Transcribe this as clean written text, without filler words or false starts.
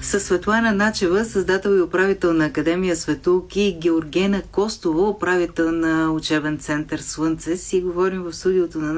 Със Светлана Начева, създател и управител на Академия Светулки, и Георгена Костова, управител на учебен център Слънце, си говорим в студиото на